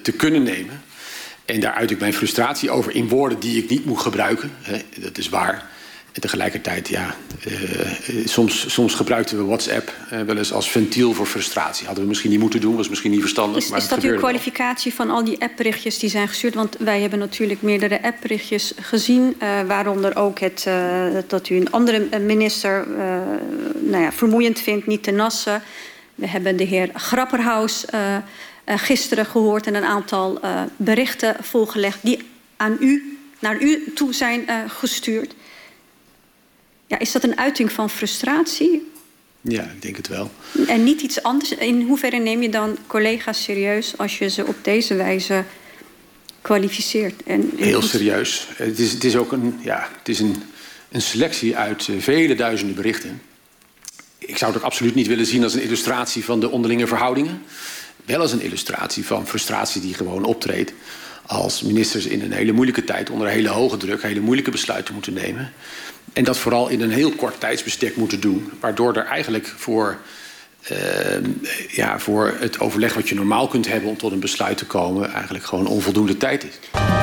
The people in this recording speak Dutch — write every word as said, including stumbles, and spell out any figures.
te kunnen nemen. En daar uit ik mijn frustratie over in woorden die ik niet moet gebruiken. Hè, dat is waar. En tegelijkertijd, ja, uh, soms, soms gebruikten we WhatsApp uh, wel eens als ventiel voor frustratie. Hadden we misschien niet moeten doen, was misschien niet verstandig. Is, maar is dat uw kwalificatie van al die appberichtjes die zijn gestuurd? Want wij hebben natuurlijk meerdere appberichtjes gezien. Uh, waaronder ook het, uh, dat u een andere minister uh, nou ja, vermoeiend vindt, niet te nassen. We hebben de heer Grapperhaus uh, uh, gisteren gehoord en een aantal uh, berichten volgelegd die aan u, naar u toe zijn uh, gestuurd. Ja, is dat een uiting van frustratie? Ja, ik denk het wel. En niet iets anders? In hoeverre neem je dan collega's serieus als je ze op deze wijze kwalificeert? En, en Heel serieus. Het is, het is ook een, ja, het is een, een selectie uit uh, vele duizenden berichten. Ik zou het ook absoluut niet willen zien als een illustratie van de onderlinge verhoudingen. Wel als een illustratie van frustratie die gewoon optreedt als ministers in een hele moeilijke tijd onder een hele hoge druk hele moeilijke besluiten moeten nemen. En dat vooral in een heel kort tijdsbestek moeten doen. Waardoor er eigenlijk voor, uh, ja, voor het overleg wat je normaal kunt hebben om tot een besluit te komen eigenlijk gewoon onvoldoende tijd is.